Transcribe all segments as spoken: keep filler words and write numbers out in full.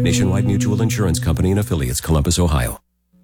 Nationwide Mutual Insurance Company and affiliates, Columbus, Ohio.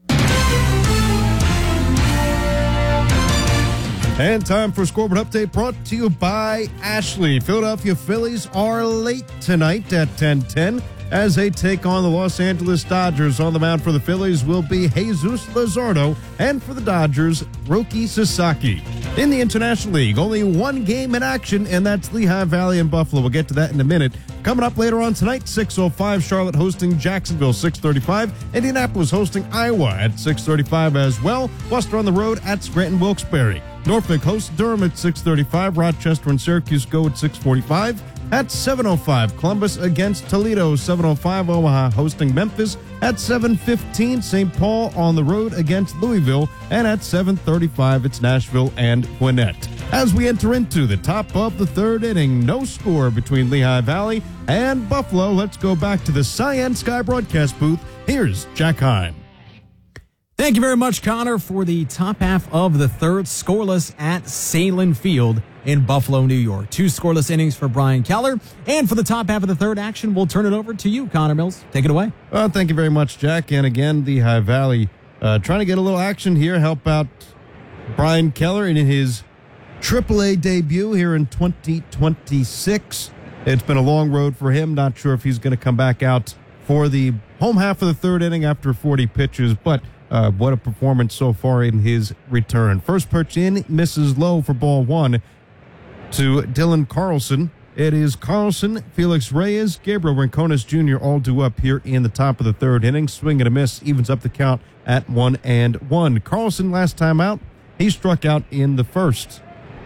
And time for a scoreboard update brought to you by Ashley. Philadelphia Phillies are late tonight at ten ten as they take on the Los Angeles Dodgers. On the mound for the Phillies will be Jesus Luzardo, and for the Dodgers, Roki Sasaki. In the International League, only one game in action, and that's Lehigh Valley and Buffalo. We'll get to that in a minute. Coming up later on tonight, six oh five, Charlotte hosting Jacksonville, six thirty-five. Indianapolis hosting Iowa at six thirty-five as well. Worcester on the road at Scranton Wilkes-Barre. Norfolk hosts Durham at six thirty-five. Rochester and Syracuse go at six forty-five. At seven oh five, Columbus against Toledo. seven oh five, Omaha hosting Memphis. At seven fifteen, Saint Paul on the road against Louisville. And at seven thirty-five, it's Nashville and Gwinnett. As we enter into the top of the third inning, no score between Lehigh Valley and Buffalo. Let's go back to the Cyan Sky broadcast booth. Here's Jack Heim. Thank you very much, Connor, for the top half of the third, scoreless at Salem Field in Buffalo, New York. Two scoreless innings for Brian Keller. And for the top half of the third action, we'll turn it over to you, Connor Mills. Take it away. Well, thank you very much, Jack. And again, Lehigh Valley uh, trying to get a little action here, help out Brian Keller in his triple A debut here in twenty twenty-six. It's been a long road for him. Not sure if he's going to come back out for the home half of the third inning after forty pitches, but Uh, what a performance so far in his return. First pitch in, misses low for ball one to Dylan Carlson. It is Carlson, Felix Reyes, Gabriel Rincones Junior all due up here in the top of the third inning. Swing and a miss, evens up the count at one and one. Carlson, last time out, he struck out in the first.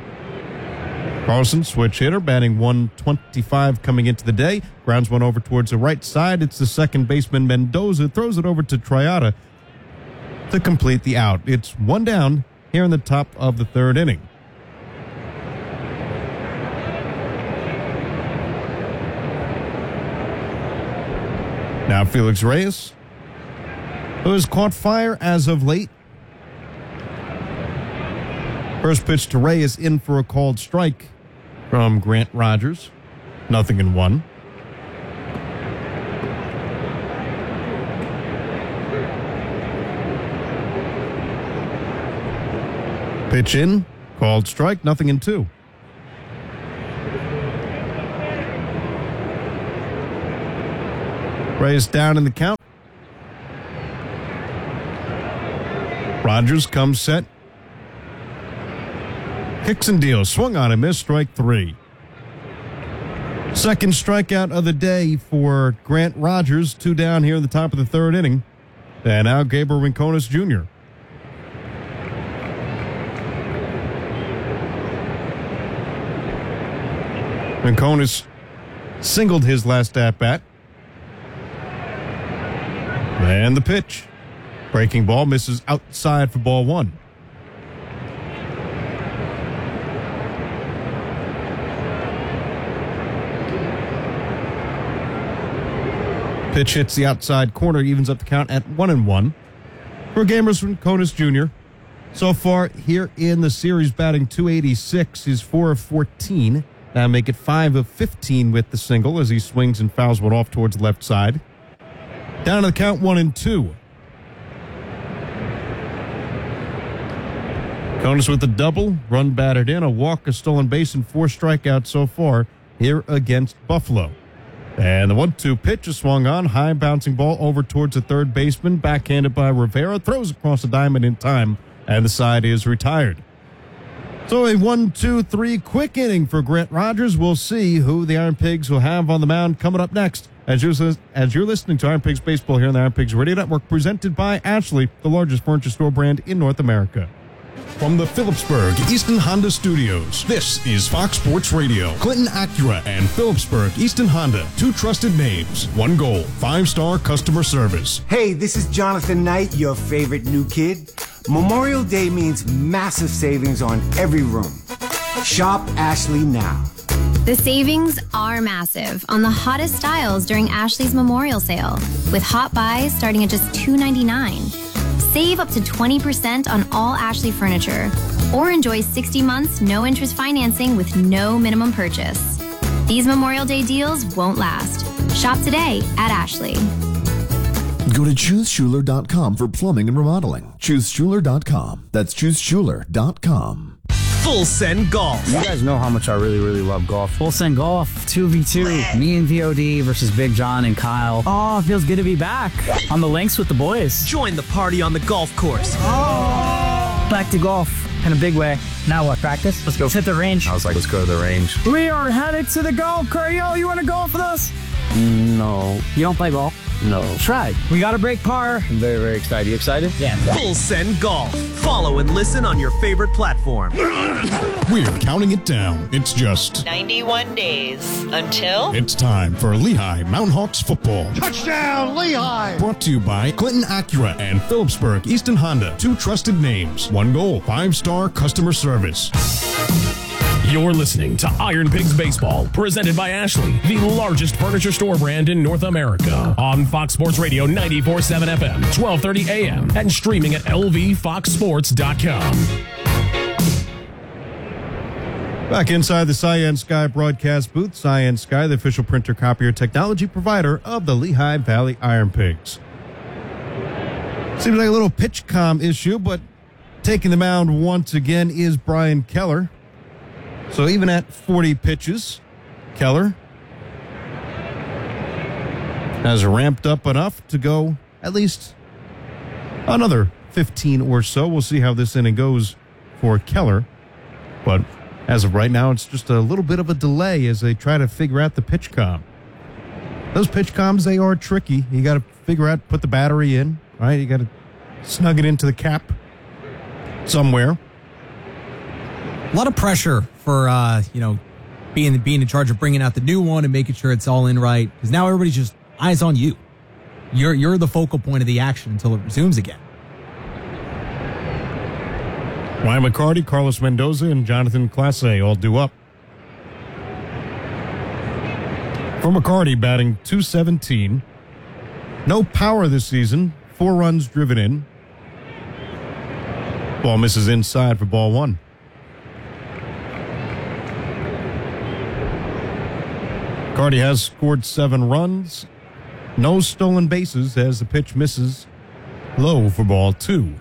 Carlson, switch hitter, batting one twenty-five coming into the day. Grounds one over towards the right side. It's the second baseman, Mendoza, throws it over to Triata to complete the out. It's one down here in the top of the third inning. Now Felix Reyes, who has caught fire as of late. First pitch to Reyes, in for a called strike from Grant Rogers. Nothing in one. Pitch in, called strike, nothing in two. Reyes down in the count. Rogers comes set. Kicks and deals, swung on and missed, strike three. Second strikeout of the day for Grant Rogers, two down here in the top of the third inning. And now Gabriel Rincones Junior Rincones singled his last at-bat. And the pitch. Breaking ball misses outside for ball one. Pitch hits the outside corner, evens up the count at one and one. For Gabriel Rincones Junior So far here in the series, batting two eighty-six, he's four of fourteen. Now make it five of fifteen with the single as he swings and fouls one off towards the left side. Down to the count, one and two. Rincones with the double, run batted in, a walk, a stolen base, and four strikeouts so far here against Buffalo. And the one two pitch is swung on, high bouncing ball over towards the third baseman, backhanded by Rivera, throws across the diamond in time, and the side is retired. So a one two three quick inning for Grant Rogers. We'll see who the Iron Pigs will have on the mound coming up next. As you're, as you're listening to Iron Pigs Baseball here on the Iron Pigs Radio Network, presented by Ashley, the largest furniture store brand in North America. From the Phillipsburg Easton Honda Studios, this is Fox Sports Radio. Clinton Acura and Phillipsburg Easton Honda, two trusted names, one goal, five-star customer service. Hey, this is Jonathan Knight, your favorite new kid. Memorial Day means massive savings on every room. Shop Ashley now. The savings are massive on the hottest styles during Ashley's Memorial Sale, with hot buys starting at just two ninety-nine. Save up to twenty percent on all Ashley furniture, or enjoy sixty months no-interest financing with no minimum purchase. These Memorial Day deals won't last. Shop today at Ashley. Go to choose schuler dot com for plumbing and remodeling. choose schuler dot com. That's choose schuler dot com. Full Send Golf. You guys know how much I really, really love golf. Full Send Golf, two v two. Me and V O D versus Big John and Kyle. Oh, it feels good to be back on the links with the boys. Join the party on the golf course. Oh. Back to golf in a big way. Now what, practice? Let's go hit the range. I was like, let's go to the range. We are headed to the golf course. Yo, you want to golf with us? No. You don't play golf? No. Try. We got to break par. I'm very, very excited. You excited? Yeah. Full Send Golf. Follow and listen on your favorite platform. We're counting it down. It's just ninety-one days until it's time for Lehigh Mountain Hawks football. Touchdown, Lehigh! Brought to you by Clinton Acura and Phillipsburg Easton Honda. Two trusted names. One goal. Five-star customer service. You're listening to Iron Pigs Baseball, presented by Ashley, the largest furniture store brand in North America. On Fox Sports Radio ninety-four point seven F M, twelve thirty A M, and streaming at L V fox sports dot com. Back inside the Cyan Sky broadcast booth, Cyan Sky, the official printer copier technology provider of the Lehigh Valley Iron Pigs. Seems like a little pitch comm issue, but taking the mound once again is Brian Keller. So even at forty pitches, Keller has ramped up enough to go at least another fifteen or so. We'll see how this inning goes for Keller. But as of right now, it's just a little bit of a delay as they try to figure out the pitch comm. Those pitch comms, they are tricky. You got to figure out, put the battery in, right? You got to snug it into the cap somewhere. A lot of pressure for, uh, you know, being being in charge of bringing out the new one and making sure it's all in right. Because now everybody's just eyes on you. You're you're the focal point of the action until it resumes again. Ryan McCarty, Carlos Mendoza, and Jonathan Clase all due up. For McCarty, batting two seventeen. No power this season. Four runs driven in. Ball misses inside for ball one. McCarty has scored seven runs. No stolen bases as the pitch misses low for ball two.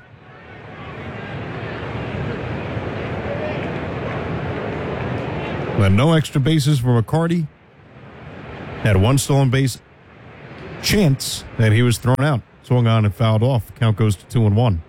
But no extra bases for McCarty. Had one stolen base chance that he was thrown out. Swung on and fouled off. Count goes to two and one.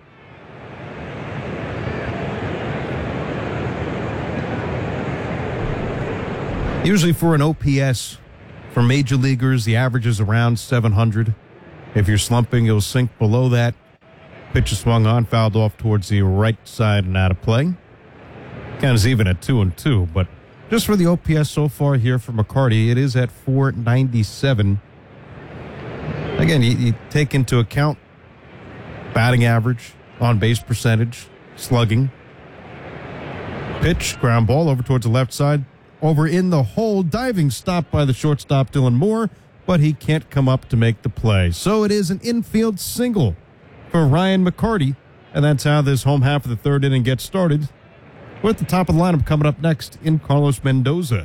Usually for an O P S for major leaguers, the average is around seven hundred. If you're slumping, it'll sink below that. Pitch is swung on, fouled off towards the right side and out of play. Count is even at two and two, but just for the O P S so far here for McCarty, it is at four ninety-seven. Again, you, you take into account batting average, on-base percentage, slugging. Pitch, ground ball over towards the left side. Over in the hole, diving stop by the shortstop, Dylan Moore, but he can't come up to make the play. So it is an infield single for Ryan McCarty, and that's how this home half of the third inning gets started. We're at the top of the lineup coming up next in Carlos Mendoza.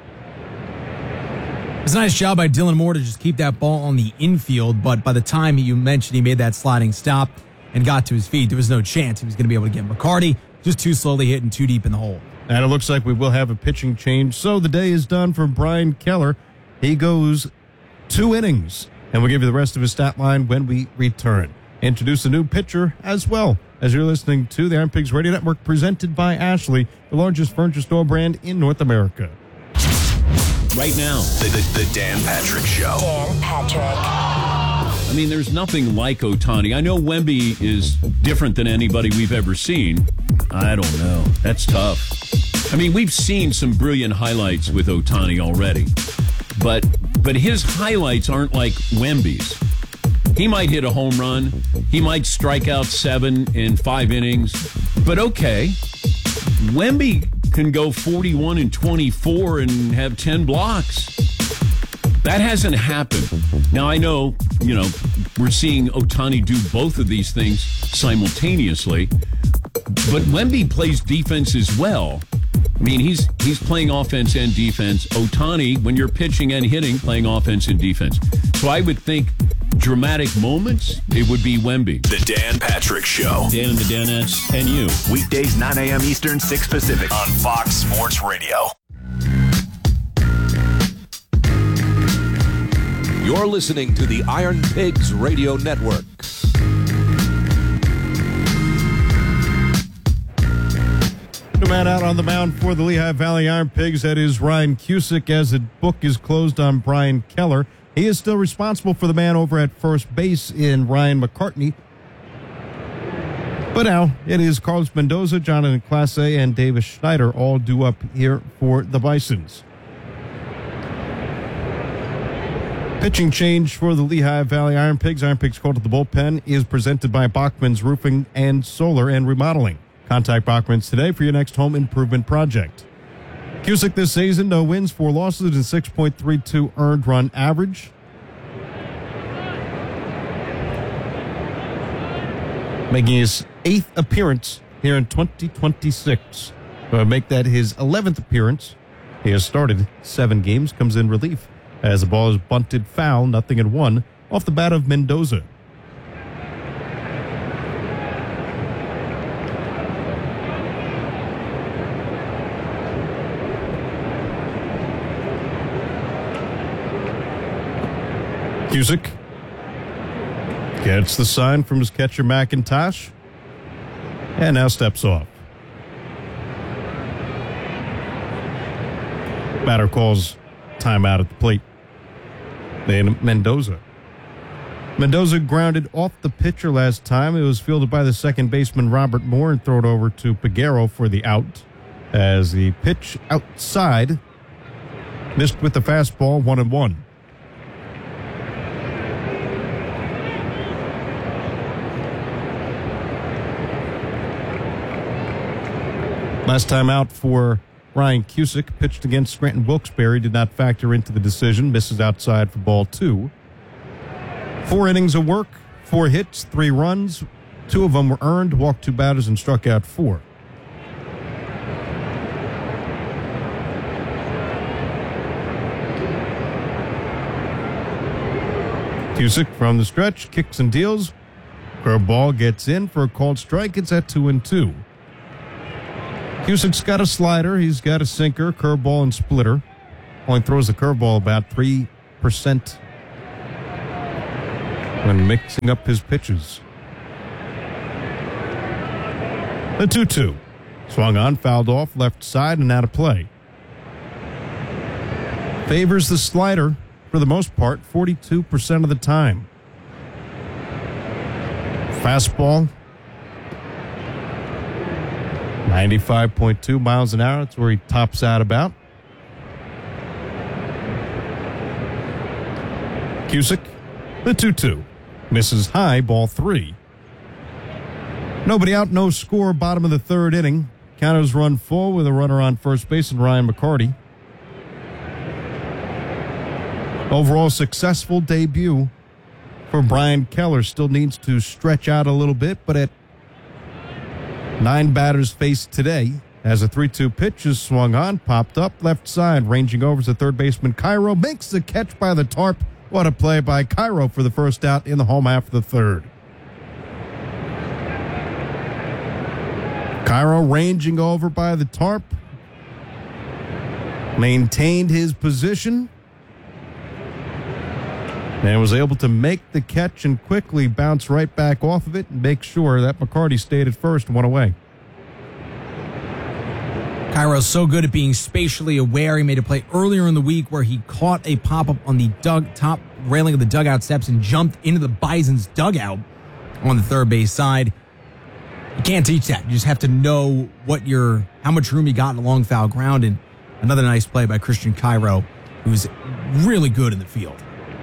It's a nice job by Dylan Moore to just keep that ball on the infield, but by the time you mentioned he made that sliding stop and got to his feet, there was no chance he was going to be able to get McCarty, just too slowly hitting too deep in the hole. And it looks like we will have a pitching change. So the day is done for Brian Keller. He goes two innings. And we'll give you the rest of his stat line when we return. Introduce a new pitcher as well, as you're listening to the Iron Pigs Radio Network, presented by Ashley, the largest furniture store brand in North America. Right now, the, the, the Dan Patrick Show. Dan Patrick. I mean, there's nothing like Ohtani. I know Wemby is different than anybody we've ever seen. I don't know. That's tough. I mean, we've seen some brilliant highlights with Ohtani already, but but his highlights aren't like Wemby's. He might hit a home run. He might strike out seven in five innings. But okay, Wemby can go forty-one and twenty-four and have ten blocks. That hasn't happened. Now, I know, you know, we're seeing Ohtani do both of these things simultaneously, but Wemby plays defense as well. mean, he's he's playing offense and defense. Ohtani, when you're pitching and hitting, playing offense and defense. So I would think dramatic moments, it would be Wemby. The Dan Patrick Show. Dan and the Danettes and you. Weekdays, nine a.m. Eastern, six Pacific on Fox Sports Radio. You're listening to the Iron Pigs Radio Network. The man out on the mound for the Lehigh Valley Iron Pigs, that is Ryan Cusick, as the book is closed on Brian Keller. He is still responsible for the man over at first base in Ryan McCartney. But now it is Carlos Mendoza, Jonathan Clase, and Davis Schneider all due up here for the Bisons. Pitching change for the Lehigh Valley Iron Pigs. Iron Pigs called to the bullpen is presented by Bachman's Roofing and Solar and Remodeling. Contact Bachman's today for your next home improvement project. Cusick this season, no wins, four losses, and six point three two earned run average. Making his eighth appearance here in twenty twenty-six. To make that his eleventh appearance. He has started seven games, comes in relief as the ball is bunted foul, nothing and one, off the bat of Mendoza. Cusick gets the sign from his catcher McIntosh and now steps off. Batter calls timeout at the plate. Then Mendoza. Mendoza grounded off the pitcher last time. It was fielded by the second baseman Robert Moore and thrown over to Peguero for the out. As the pitch outside missed with the fastball, one and one. Last time out for Ryan Cusick, pitched against Scranton Wilkes-Barre, did not factor into the decision, misses outside for ball two. Four innings of work, four hits, three runs. Two of them were earned, walked two batters, and struck out four. Cusick from the stretch, kicks and deals. Curveball gets in for a called strike. It's at two and two. Cusick's got a slider, he's got a sinker, curveball, and splitter. Only throws the curveball about three percent when mixing up his pitches. The two two. Swung on, fouled off, left side, and out of play. Favors the slider for the most part, forty-two percent of the time. Fastball, ninety-five point two miles an hour. That's where he tops out about. Cusick, the two two. Misses high, ball three. Nobody out, no score, bottom of the third inning. Counters run full with a runner on first base and Ryan McCarty. Overall successful debut for Brian Keller. Still needs to stretch out a little bit, but at nine batters faced today, as a three two pitch is swung on, popped up left side, ranging over to third baseman Cairo, makes the catch by the tarp. What a play by Cairo for the first out in the home half of the third. Cairo ranging over by the tarp, maintained his position, and was able to make the catch and quickly bounce right back off of it and make sure that McCarty stayed at first and went away. Cairo's so good at being spatially aware. He made a play earlier in the week where he caught a pop-up on the dug, top railing of the dugout steps and jumped into the Bison's dugout on the third base side. You can't teach that. You just have to know what your, how much room you got in a long foul ground. And another nice play by Christian Cairo, who's really good in the field.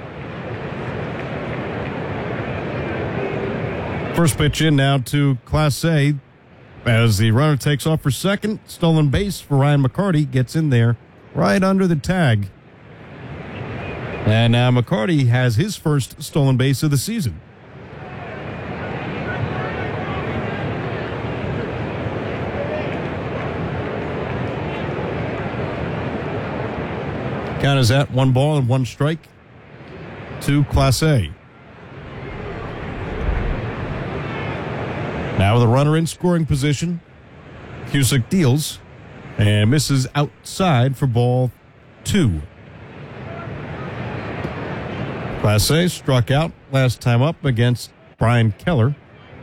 First pitch in now to Class A as the runner takes off for second. Stolen base for Ryan McCarty, gets in there right under the tag. And now McCarty has his first stolen base of the season. Count is at one ball and one strike to Clase. Now with a runner in scoring position, Cusick deals and misses outside for ball two. Clase struck out last time up against Brian Keller.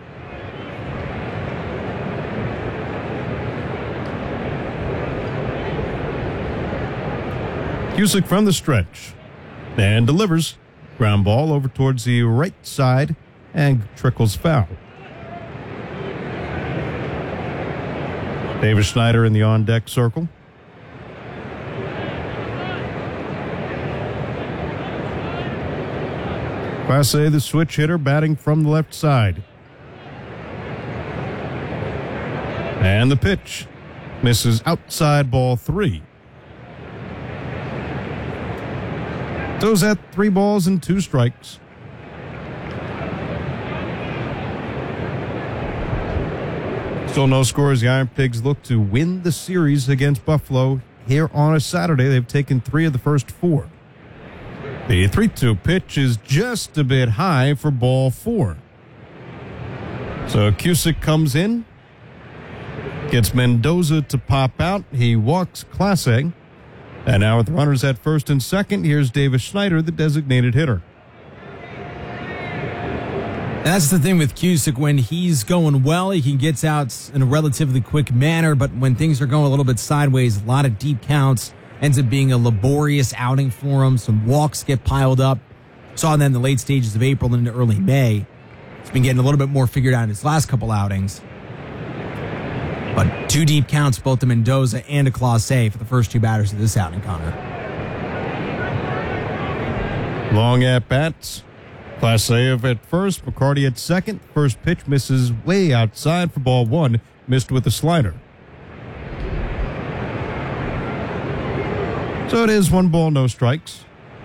Cusick from the stretch and delivers. Ground ball over towards the right side and trickles foul. Davis Schneider in the on-deck circle. Clase, the switch hitter, batting from the left side. And the pitch misses outside, ball three. Those at three balls and two strikes. Still no score as the Iron Pigs look to win the series against Buffalo here on a Saturday. They've taken three of the first four. The three two pitch is just a bit high for ball four. So Cusick comes in, gets Mendoza to pop out. He walks Clase. And now with the runners at first and second, here's Davis Schneider, the designated hitter. That's the thing with Cusick. When he's going well, he can get out in a relatively quick manner. But when things are going a little bit sideways, a lot of deep counts, ends up being a laborious outing for him. Some walks get piled up. Saw that in the late stages of April and into early May. He's been getting a little bit more figured out in his last couple outings. But two deep counts, both to Mendoza and to Clase for the first two batters of this outing, Connor. Long at bats. Clase at first, McCarty at second. First pitch misses way outside for ball one. Missed with a slider. So it is one ball, no strikes.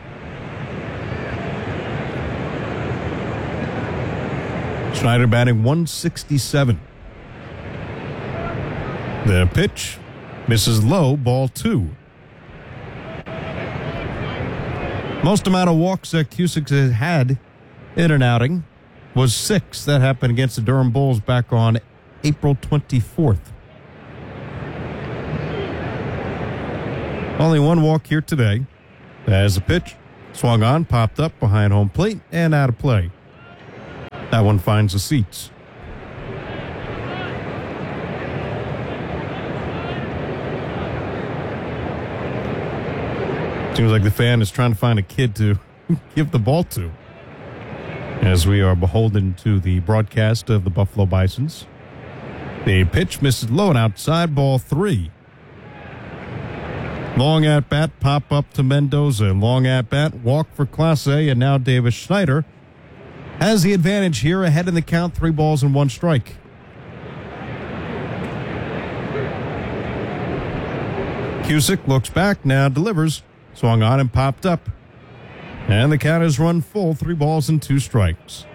Schneider batting one sixty-seven. The pitch misses low, ball two. Most amount of walks that Cusick has had in an outing was six. That happened against the Durham Bulls back on April twenty-fourth. Only one walk here today. As the pitch swung on, popped up behind home plate and out of play. That one finds the seats. Seems like the fan is trying to find a kid to give the ball to, as we are beholden to the broadcast of the Buffalo Bisons. The pitch misses low and outside, ball three. Long at bat, pop up to Mendoza. Long at bat, walk for Clase, and now Davis Schneider has the advantage here, ahead in the count, three balls and one strike. Cusick looks back, now delivers. Swung on and popped up. And the count is run full, three balls and two strikes.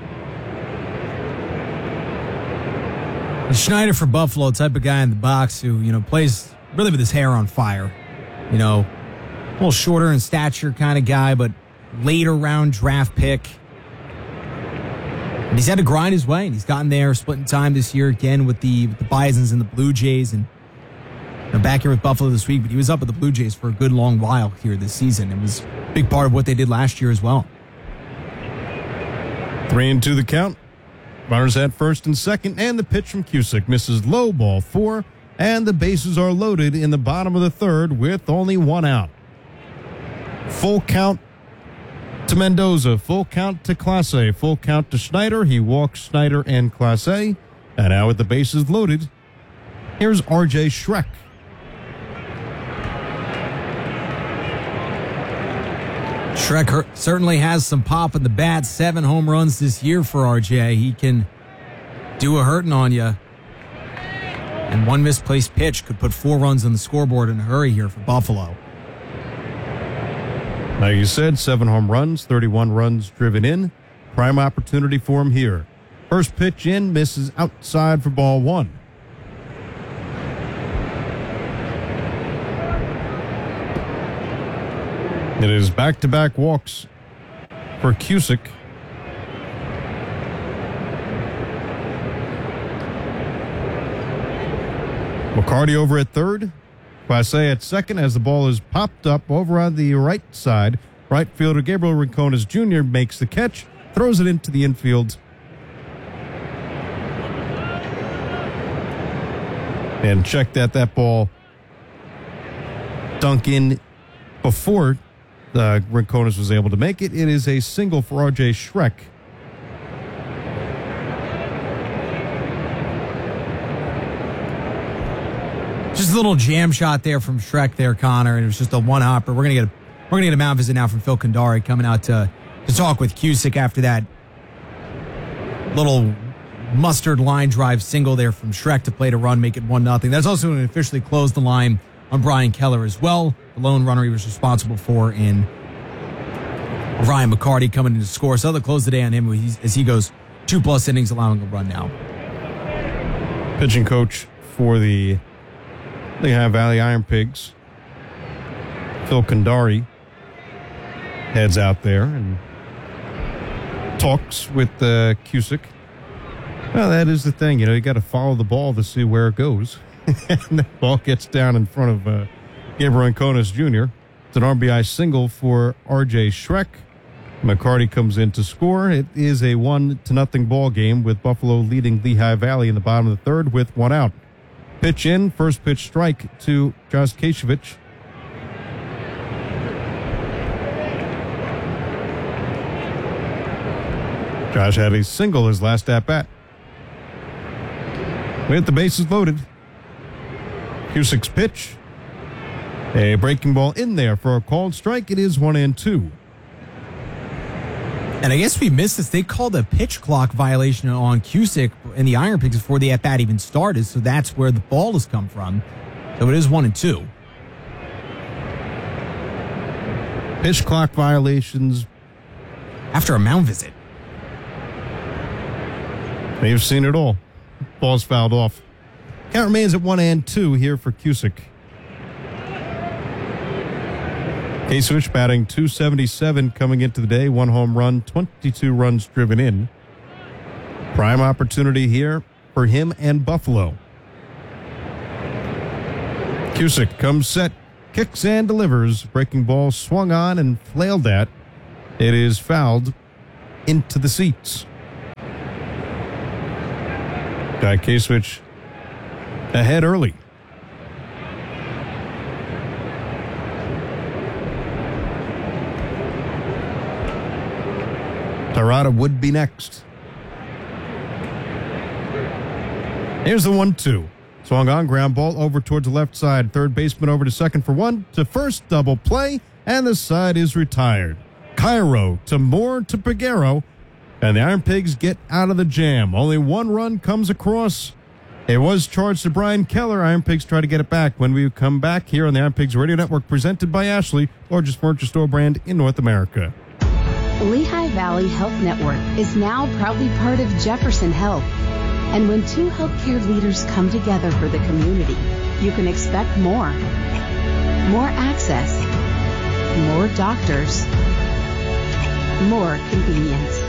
Schneider for Buffalo, type of guy in the box who, you know, plays really with his hair on fire. You know, a little shorter in stature kind of guy, but later round draft pick. And he's had to grind his way, and he's gotten there, splitting time this year again with the, with the Bisons and the Blue Jays, and you know, back here with Buffalo this week. But he was up with the Blue Jays for a good long while here this season. It was a big part of what they did last year as well. Three and two the count. Runners at first and second, and the pitch from Cusick misses low, ball four, and the bases are loaded in the bottom of the third with only one out. Full count to Mendoza, full count to Clase, full count to Schneider. He walks Schneider and Clase, and now with the bases loaded, here's R J Schreck. Schreck certainly has some pop in the bat. Seven home runs this year for R J. He can do a hurting on you. And one misplaced pitch could put four runs on the scoreboard in a hurry here for Buffalo. Like you said, seven home runs, thirty-one runs driven in. Prime opportunity for him here. First pitch in, misses outside for ball one. It is back-to-back walks for Cusick. McCarty over at third. Passe at second as the ball is popped up over on the right side. Right fielder Gabriel Rincones Junior makes the catch, throws it into the infield. And check that that ball dunk in before uh, Rincones was able to make it. It is a single for R J Schreck. Just a little jam shot there from Schreck there, Connor, and it was just a one hopper. We're gonna get a we're gonna get a mound visit now from Phil Kandari coming out to to talk with Cusick after that little mustard line drive single there from Schreck to play to run, make it one nothing. That's also going to officially close the line on Brian Keller as well. The lone runner he was responsible for in Ryan McCarty coming in to score. So they'll close the day on him as he goes two plus innings, allowing a run now. Pitching coach for the Lehigh Valley Iron Pigs, Phil Kandari, heads out there and talks with uh, Cusick. Well, that is the thing. You know, you got to follow the ball to see where it goes. And the ball gets down in front of uh, Gabriel Rincones Junior It's an R B I single for R J Schreck. McCarty comes in to score. It is a one to nothing ball game with Buffalo leading Lehigh Valley in the bottom of the third with one out. Pitch in, first pitch strike to Josh Kasevich. Josh had a single his last at bat. With the bases loaded. Cusick's pitch. A breaking ball in there for a called strike. It is one and two. And I guess we missed this. They called a pitch clock violation on Cusick in the Iron Pigs before the at-bat even started, so that's where the ball has come from. So it is one and two. Pitch clock violations. After a mound visit. They've seen it all. Ball's fouled off. Count remains at one and two here for Cusick. Kasevich batting two seventy-seven coming into the day. One home run, twenty-two runs driven in. Prime opportunity here for him and Buffalo. Cusick comes set, kicks and delivers. Breaking ball swung on and flailed at. It is fouled into the seats. Guy Kasevich ahead early. Tarada would be next. Here's the one two. Swung on, ground ball over towards the left side. Third baseman over to second for one. To first, double play, and the side is retired. Cairo to Moore to Peguero, and the Iron Pigs get out of the jam. Only one run comes across. It was charged to Brian Keller. Iron Pigs try to get it back when we come back here on the Iron Pigs Radio Network, presented by Ashley, largest furniture store brand in North America. Lehigh Valley Health Network is now proudly part of Jefferson Health. And when two healthcare leaders come together for the community, you can expect more. More access. More doctors. More convenience.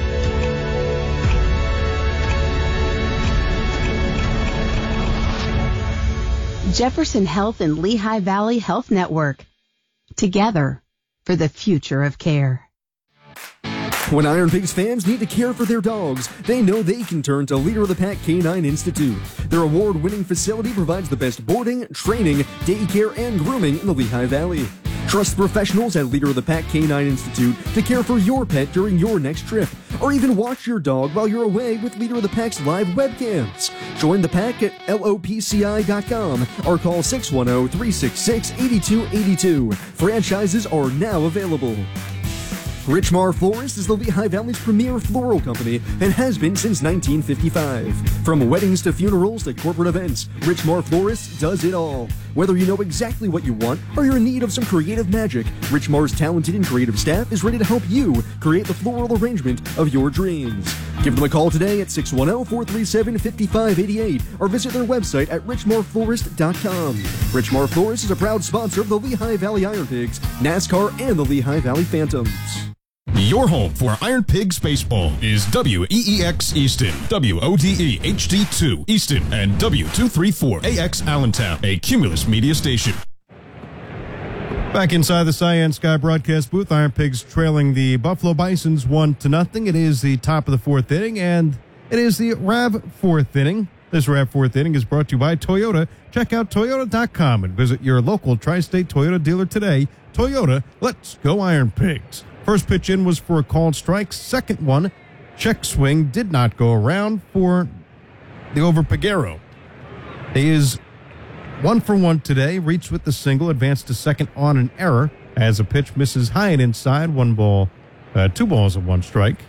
Jefferson Health and Lehigh Valley Health Network. Together for the future of care. When Iron Pigs fans need to care for their dogs, they know they can turn to Leader of the Pack Canine Institute. Their award-winning facility provides the best boarding, training, daycare, and grooming in the Lehigh Valley. Trust professionals at Leader of the Pack Canine Institute to care for your pet during your next trip, or even watch your dog while you're away with Leader of the Pack's live webcams. Join the pack at L O P C I dot com or call six one zero, three six six, eight two eight two. Franchises are now available. Richmar Florist is the Lehigh Valley's premier floral company and has been since nineteen fifty-five. From weddings to funerals to corporate events, Richmar Florist does it all. Whether you know exactly what you want or you're in need of some creative magic, Richmar's talented and creative staff is ready to help you create the floral arrangement of your dreams. Give them a call today at six one zero, four three seven, five five eight eight or visit their website at richmar florist dot com. Richmar Florist is a proud sponsor of the Lehigh Valley Iron Pigs, NASCAR, and the Lehigh Valley Phantoms. Your home for Iron Pigs Baseball is W E E X Easton, W O D E H D two Easton, and W two thirty-four A X Allentown, a Cumulus media station. Back inside the Cyan Sky broadcast booth, Iron Pigs trailing the Buffalo Bisons one to nothing. It is the top of the fourth inning, and it is the R A V fourth inning. This R A V fourth inning is brought to you by Toyota. Check out Toyota dot com and visit your local Tri-State Toyota dealer today. Toyota, let's go Iron Pigs. First pitch in was for a called strike. Second one, check swing, did not go around for the over Peguero. He is one for one today, reached with the single, advanced to second on an error as a pitch misses high and inside. One ball, uh, two balls and one strike.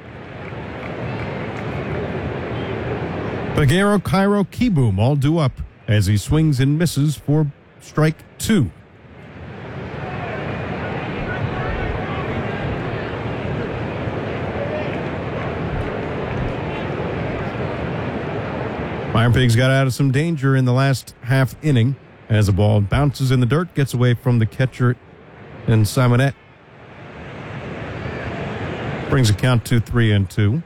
Peguero, Cairo, Kieboom all due up as he swings and misses for strike two. Iron Pigs got out of some danger in the last half inning as the ball bounces in the dirt, gets away from the catcher and Simonette. Brings a count to three and two.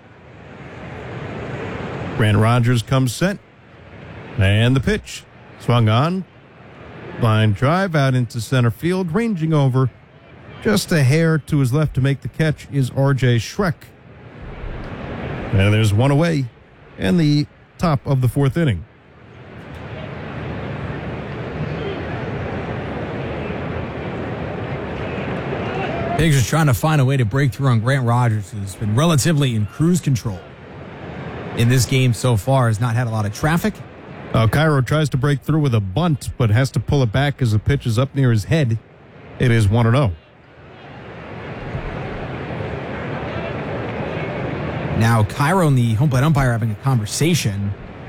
Grant Rogers comes set. And the pitch. Swung on. Line drive out into center field. Ranging over just a hair to his left to make the catch is R J Schreck. And there's one away. And the top of the fourth inning. Pigs are trying to find a way to break through on Grant Rogers, who's been relatively in cruise control in this game so far, has not had a lot of traffic. Uh, Cairo tries to break through with a bunt, but has to pull it back as the pitch is up near his head. It is one and oh. Now, Cairo and the home plate umpire having a conversation.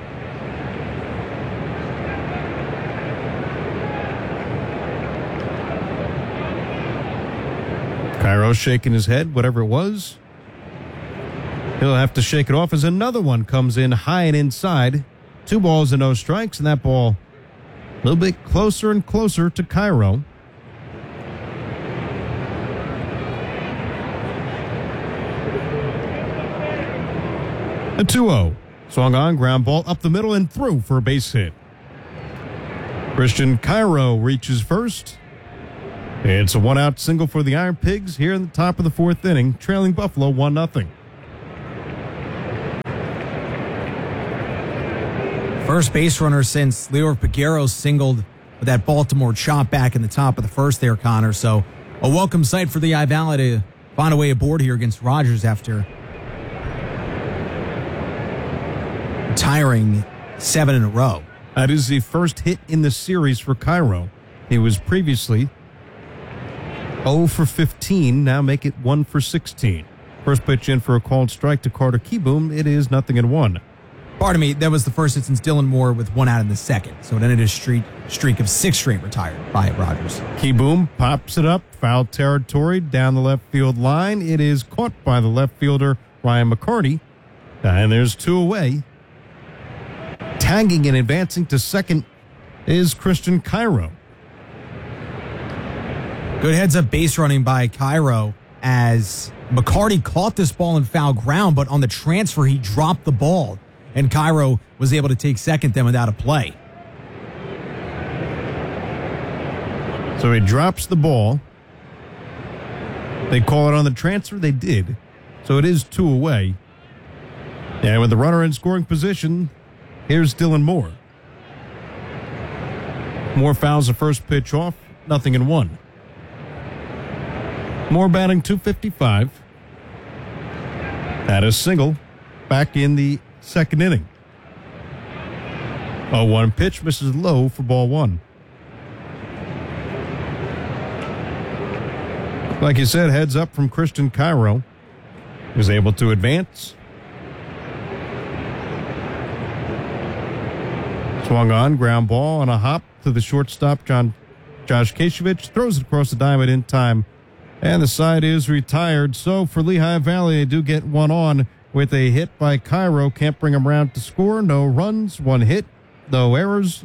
Cairo shaking his head, whatever it was. He'll have to shake it off as another one comes in high and inside. Two balls and no strikes, and that ball a little bit closer and closer to Cairo. A two oh. Swung on, ground ball up the middle and through for a base hit. Christian Cairo reaches first. It's a one-out single for the Iron Pigs here in the top of the fourth inning, trailing Buffalo one nothing. First base runner since Leor Peguero singled with that Baltimore chop back in the top of the first there, Connor. So a welcome sight for the I-Valley to find a way aboard here against Rogers after retiring seven in a row. That is the first hit in the series for Cairo. He was previously oh for fifteen, now make it one for sixteen. First pitch in for a called strike to Carter Kieboom. It is nothing and one. Pardon me, that was the first hit since Dylan Moore with one out in the second. So it ended a streak, streak of six straight retired by Rogers. Kieboom pops it up, foul territory down the left field line. It is caught by the left fielder, Ryan McCarty. And there's two away. Tagging and advancing to second is Christian Cairo. Good heads-up base running by Cairo as McCarty caught this ball in foul ground, but on the transfer he dropped the ball, and Cairo was able to take second then without a play. So he drops the ball. They call it on the transfer. They did. So it is two away. And with the runner in scoring position, here's Dylan Moore. Moore fouls the first pitch off, nothing in one. Moore batting two fifty-five. At a single back in the second inning. oh one pitch misses low for ball one. Like you said, heads up from Christian Cairo. He was able to advance. Swung on, ground ball on a hop to the shortstop, John Josh Kasevich. Throws it across the diamond in time. And the side is retired. So for Lehigh Valley, they do get one on with a hit by Cairo. Can't bring him around to score. No runs, one hit, no errors.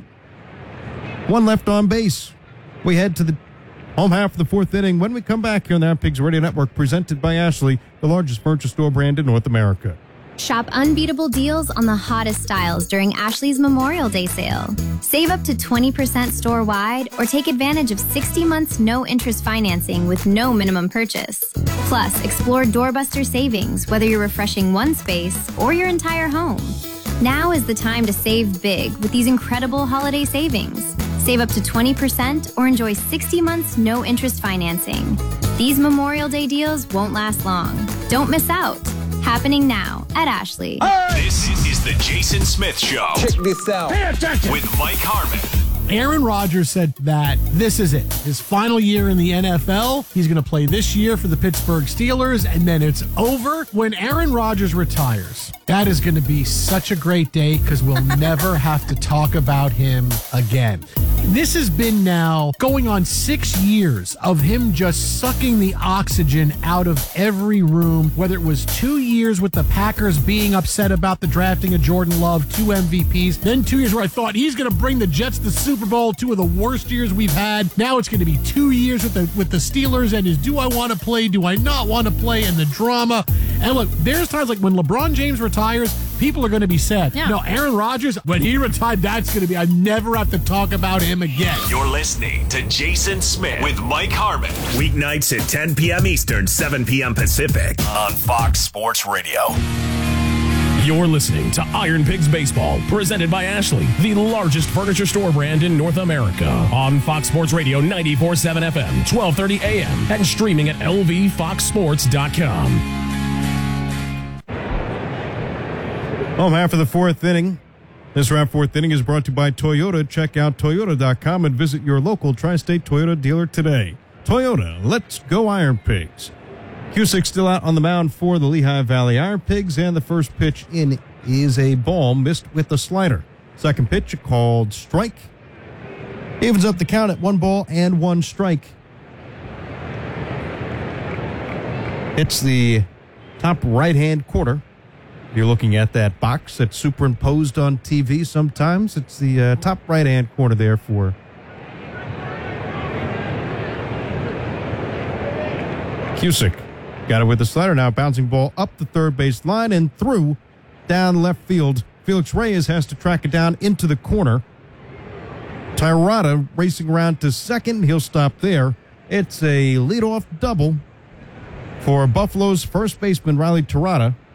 One left on base. We head to the home half of the fourth inning when we come back here on the Iron Pigs Radio Network, presented by Ashley, the largest furniture store brand in North America. Shop unbeatable deals on the hottest styles during Ashley's Memorial Day sale. Save up to twenty percent store-wide or take advantage of sixty months no-interest financing with no minimum purchase. Plus, explore doorbuster savings, whether you're refreshing one space or your entire home. Now is the time to save big with these incredible holiday savings. Save up to twenty percent or enjoy sixty months no-interest financing. These Memorial Day deals won't last long. Don't miss out. Happening now at Ashley. This is the Jason Smith Show. Check this out. Pay attention. With Mike Harmon. Aaron Rodgers said that this is it. His final year in the N F L. He's going to play this year for the Pittsburgh Steelers, and then it's over. When Aaron Rodgers retires, that is going to be such a great day because we'll never have to talk about him again. This has been now going on six years of him just sucking the oxygen out of every room, whether it was two years with the Packers being upset about the drafting of Jordan Love, two M V Ps, then two years where I thought he's going to bring the Jets to the Super Bowl, two of the worst years we've had. Now it's going to be two years with the with the Steelers and his do I want to play, do I not want to play, and the drama. And look, there's times like when LeBron James retires, people are going to be sad. Yeah. No, Aaron Rodgers, when he retired, that's going to be, I never have to talk about him again. You're listening to Jason Smith with Mike Harmon. Weeknights at ten p.m. Eastern, seven p.m. Pacific on Fox Sports Radio. You're listening to Iron Pigs Baseball, presented by Ashley, the largest furniture store brand in North America. On Fox Sports Radio ninety-four point seven F M, twelve thirty A M, and streaming at L V fox sports dot com. Home half of the fourth inning. This round fourth inning is brought to you by Toyota. Check out Toyota dot com and visit your local Tri-State Toyota dealer today. Toyota, let's go Iron Pigs. Cusick still out on the mound for the Lehigh Valley Iron Pigs, and the first pitch in is a ball missed with the slider. Second pitch, a called strike. Evens up the count at one ball and one strike. Hits the top right-hand corner. If you're looking at that box that's superimposed on T V sometimes, it's the uh, top right-hand corner there for Cusick. Got it with the slider now. Bouncing ball up the third base line and through down left field. Felix Reyes has to track it down into the corner. Tirada racing around to second. He'll stop there. It's a leadoff double for Buffalo's first baseman, Riley Tirada.